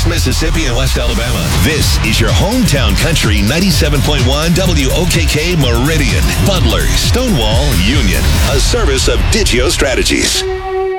East Mississippi and West Alabama. This is your hometown country 97.1 WOKK Meridian, Butler, Stonewall, Union. A service of Digio Strategies.